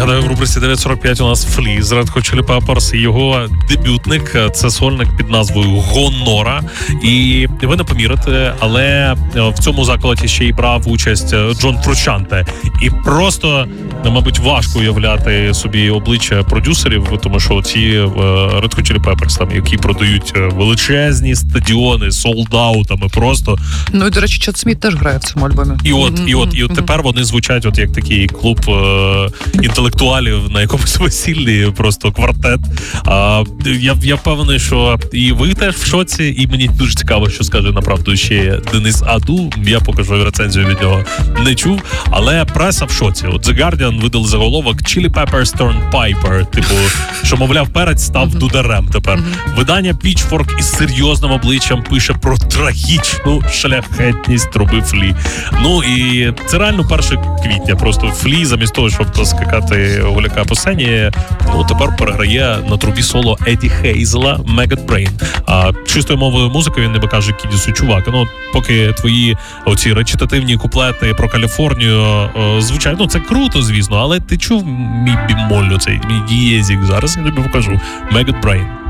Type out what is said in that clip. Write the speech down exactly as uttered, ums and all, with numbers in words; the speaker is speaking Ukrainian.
Нагадаю, в рубриці дев'ять сорок п'ять у нас Flea з Red Hot Chili Peppers. Його дебютник – це сольник під назвою Гонора. І ви не помірите, але в цьому закладі ще й брав участь Джон Фручанте. І просто, мабуть, важко уявляти собі обличчя продюсерів, тому що ці Red Hot Chili Peppers, там, які продають величезні стадіони солдаутами просто. Ну і, до речі, Чет Сміт теж грає в цьому альбомі. І от, mm-hmm. і от, і от тепер вони звучать от як такий клуб е- інтелектуалів на якомусь весіллі, просто квартет. А, я, я впевнений, що і ви теж в шоці, і мені дуже цікаво, що скаже направду ще Денис Аду. Я поки що рецензію від нього не чув, але преса в шоці. От The Guardian видали заголовок Chili Peppers turned Piper, типу, що, мовляв, перець став mm-hmm. дударем тепер. Mm-hmm. Видання Pitchfork із серйозним обличчям пише про трагічну шляхетність труби Флі. Ну і це реально перше квітня. Просто Флі, замість того, щоб скакати гуляка по сцені, ну тепер переграє на трубі соло Еді Хейзела Maggot Brain. А чистою мовою музики він ніби каже Кідісу: чувак, ну поки твої оці речитативні куплети про Каліфорнію о, звучать, ну це круто, звісно, але ти чув мій бімоль, оцей мій дієзік, зараз я тобі покажу. Maggot Brain.